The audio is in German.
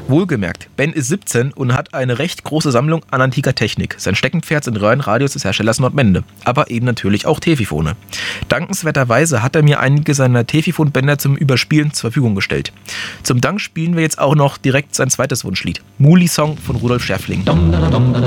Wohlgemerkt, Ben ist 17 und hat eine recht große Sammlung an antiker Technik. Sein Steckenpferd sind Röhrenradios des Herstellers Nordmende, aber eben natürlich auch Tefifone. Dankenswerterweise hat er mir einige seiner Tefifon-Bänder zum Überspielen zur Verfügung gestellt. Zum Dank spielen wir jetzt auch noch direkt sein zweites Wunschlied, Muli-Song von Rudolf Scherfling.